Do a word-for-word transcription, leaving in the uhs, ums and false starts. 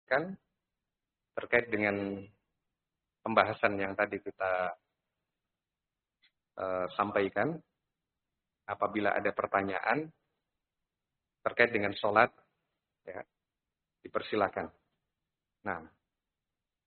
lanjutkan terkait dengan pembahasan yang tadi kita uh, sampaikan. Apabila ada pertanyaan terkait dengan sholat, ya, dipersilakan. Nah.